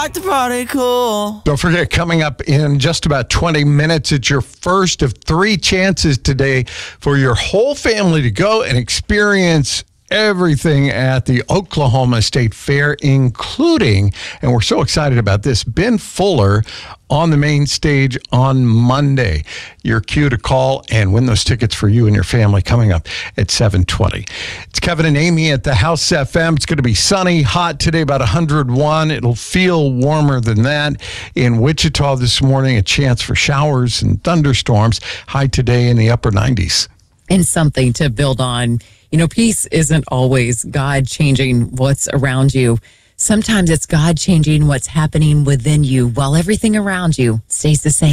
like to party cool. Don't forget, coming up in just about 20 minutes, it's your first of 3 chances today for your whole family to go and experience everything at the Oklahoma State Fair, including, and we're so excited about this, Ben Fuller on the main stage on Monday. Your cue to call and win those tickets for you and your family coming up at 7:20. It's Kevin and Amy at the House FM. It's going to be sunny, hot today, about 101. It'll feel warmer than that. In Wichita this morning, a chance for showers and thunderstorms. High today in the upper 90s. And something to build on. You know, peace isn't always God changing what's around you. Sometimes it's God changing what's happening within you while everything around you stays the same.